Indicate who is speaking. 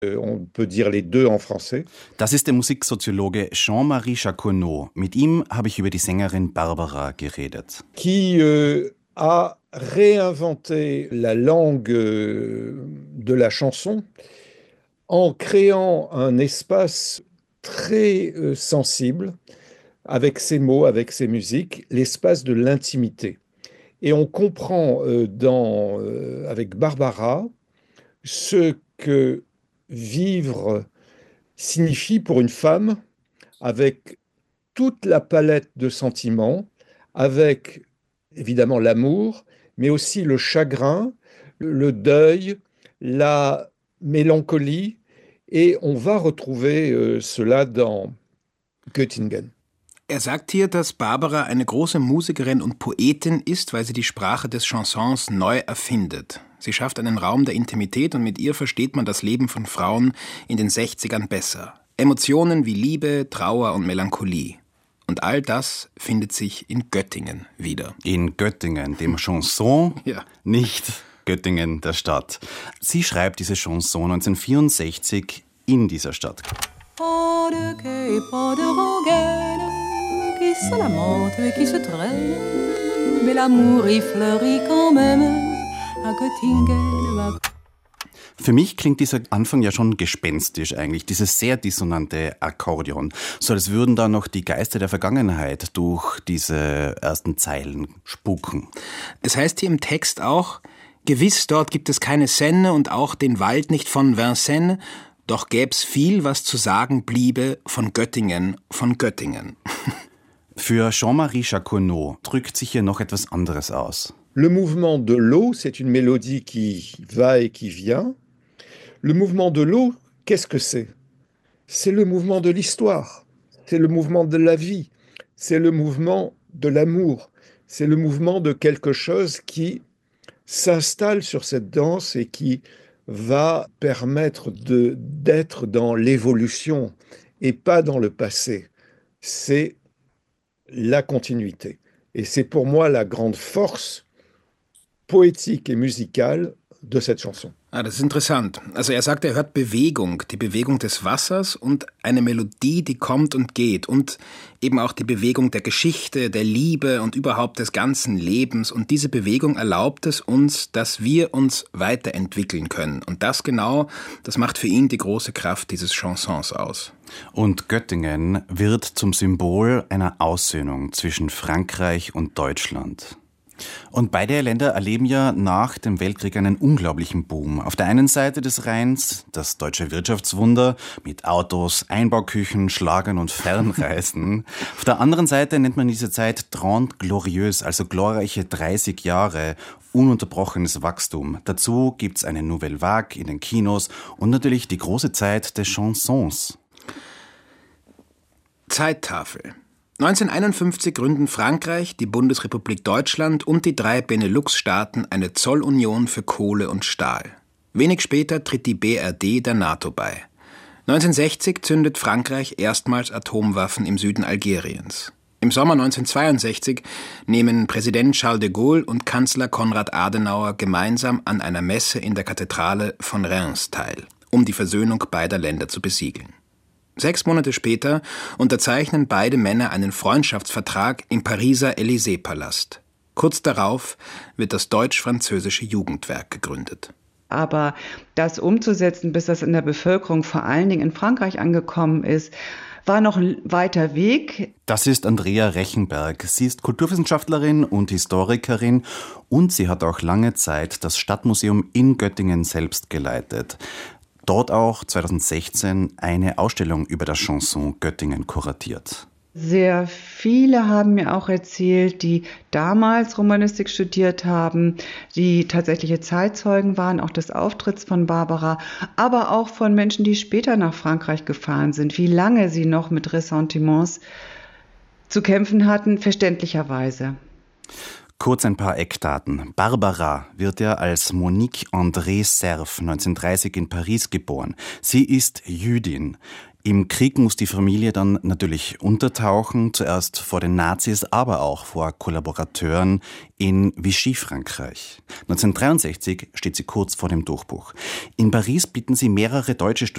Speaker 1: On peut dire les deux en français.
Speaker 2: Das ist der Musiksoziologe Jean-Marie Chaconaud. Mit ihm habe ich über die Sängerin Barbara geredet.
Speaker 1: Qui a réinventé la langue de la chanson en créant un espace très sensible avec ses mots, avec ses musiques, l'espace de l'intimité. Et on comprend avec Barbara ce que vivre signifie pour une femme avec toute la palette de sentiments, avec évidemment l'amour, mais aussi le chagrin, le deuil, la mélancolie, et on va retrouver cela dans Göttingen.
Speaker 3: Er sagt hier, dass Barbara eine große Musikerin und Poetin ist, weil sie die Sprache des Chansons neu erfindet. Sie schafft einen Raum der Intimität und mit ihr versteht man das Leben von Frauen in den 60ern besser. Emotionen wie Liebe, Trauer und Melancholie. Und all das findet sich in Göttingen wieder.
Speaker 2: In Göttingen, dem Chanson,
Speaker 3: Ja.
Speaker 2: Nicht Göttingen, der Stadt. Sie schreibt diese Chanson 1964 in dieser Stadt.
Speaker 4: Pas de quai, pas de rengaine, qui se lamente et qui se traîne, mais l'amour y fleurit quand même à Göttingen.
Speaker 2: Für mich klingt dieser Anfang ja schon gespenstisch eigentlich, dieses sehr dissonante Akkordeon. So als würden da noch die Geister der Vergangenheit durch diese ersten Zeilen spuken.
Speaker 3: Es heißt hier im Text auch, gewiss dort gibt es keine Senne und auch den Wald nicht von Vincennes, doch gäb's viel, was zu sagen bliebe von Göttingen, von Göttingen.
Speaker 2: Für Jean-Marie Chaconaud drückt sich hier noch etwas anderes aus.
Speaker 1: Le mouvement de l'eau, c'est une mélodie qui va et qui vient. Le mouvement de l'eau, qu'est-ce que c'est? C'est le mouvement de l'histoire, c'est le mouvement de la vie, c'est le mouvement de l'amour, c'est le mouvement de quelque chose qui s'installe sur cette danse et qui va permettre d'être dans l'évolution et pas dans le passé. C'est la continuité. Et c'est pour moi la grande force poétique et musicale de cette chanson.
Speaker 3: Ah, das ist interessant. Also er sagt, er hört Bewegung, die Bewegung des Wassers und eine Melodie, die kommt und geht und eben auch die Bewegung der Geschichte, der Liebe und überhaupt des ganzen Lebens. Und diese Bewegung erlaubt es uns, dass wir uns weiterentwickeln können. Und das genau, das macht für ihn die große Kraft dieses Chansons aus.
Speaker 2: Und Göttingen wird zum Symbol einer Aussöhnung zwischen Frankreich und Deutschland. Und beide Länder erleben ja nach dem Weltkrieg einen unglaublichen Boom. Auf der einen Seite des Rheins das deutsche Wirtschaftswunder mit Autos, Einbauküchen, Schlagern und Fernreisen. Auf der anderen Seite nennt man diese Zeit Trente Glorieuse, also glorreiche 30 Jahre, ununterbrochenes Wachstum. Dazu gibt's eine Nouvelle Vague in den Kinos und natürlich die große Zeit des Chansons.
Speaker 3: Zeittafel. 1951 gründen Frankreich, die Bundesrepublik Deutschland und die 3 Benelux-Staaten eine Zollunion für Kohle und Stahl. Wenig später tritt die BRD der NATO bei. 1960 zündet Frankreich erstmals Atomwaffen im Süden Algeriens. Im Sommer 1962 nehmen Präsident Charles de Gaulle und Kanzler Konrad Adenauer gemeinsam an einer Messe in der Kathedrale von Reims teil, um die Versöhnung beider Länder zu besiegeln. 6 Monate später unterzeichnen beide Männer einen Freundschaftsvertrag im Pariser Élysée-Palast. Kurz darauf wird das deutsch-französische Jugendwerk gegründet.
Speaker 5: Aber das umzusetzen, bis das in der Bevölkerung, vor allen Dingen in Frankreich angekommen ist, war noch ein weiter Weg.
Speaker 2: Das ist Andrea Rechenberg. Sie ist Kulturwissenschaftlerin und Historikerin und sie hat auch lange Zeit das Stadtmuseum in Göttingen selbst geleitet. Dort auch 2016 eine Ausstellung über das Chanson Göttingen kuratiert.
Speaker 5: Sehr viele haben mir auch erzählt, die damals Romanistik studiert haben, die tatsächliche Zeitzeugen waren, auch des Auftritts von Barbara, aber auch von Menschen, die später nach Frankreich gefahren sind, wie lange sie noch mit Ressentiments zu kämpfen hatten, verständlicherweise.
Speaker 2: Kurz ein paar Eckdaten. Barbara wird ja als Monique André Cerf 1930 in Paris geboren. Sie ist Jüdin. Im Krieg muss die Familie dann natürlich untertauchen, zuerst vor den Nazis, aber auch vor Kollaborateuren in Vichy, Frankreich. 1963 steht sie kurz vor dem Durchbruch. In Paris bieten sie mehrere deutsche